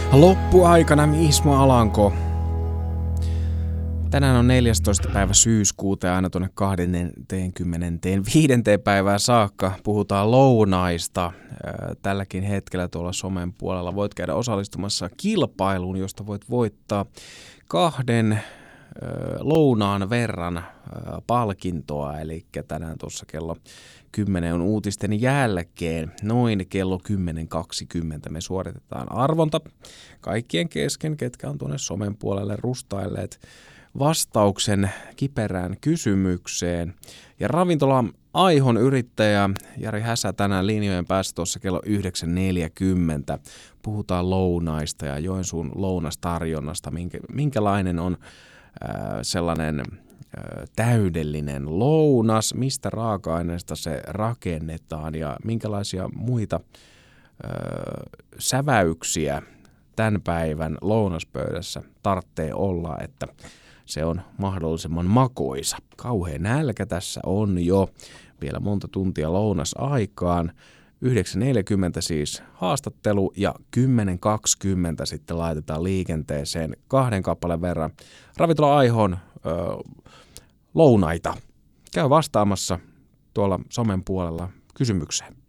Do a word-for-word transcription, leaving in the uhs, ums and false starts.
Loppuaikana Ismo Alanko. Tänään on neljästoista päivä syyskuuta ja aina tuonne kaksikymmentäviisi päivää saakka puhutaan lounaista. Tälläkin hetkellä tuolla somen puolella voit käydä osallistumassa kilpailuun, josta voit voittaa kahden lounaan verran palkintoa. Eli tänään tuossa kello kymmenen on uutisten jälkeen, noin kello kymmenen kaksikymmentä me suoritetaan arvonta kaikkien kesken, ketkä on tuonne somen puolelle rustailleet vastauksen kiperään kysymykseen. Ja ravintola Aihon yrittäjä Jari Häsä tänään linjojen päässä tuossa kello yhdeksän neljäkymmentä. Puhutaan lounaista ja Joensuun lounastarjonnasta, minkä, minkälainen on äh, sellainen äh, täydellinen lounas, mistä raaka-aineesta se rakennetaan ja minkälaisia muita äh, säväyksiä tämän päivän lounaspöydässä tarvitsee olla, että se on mahdollisimman makoisa. Kauhea nälkä tässä on jo. Vielä monta tuntia lounasaikaan. yhdeksän neljäkymmentä siis haastattelu ja kymmenen kaksikymmentä sitten laitetaan liikenteeseen kahden kappaleen verran ravintola Aihon ö, lounaita. Käy vastaamassa tuolla somen puolella kysymykseen.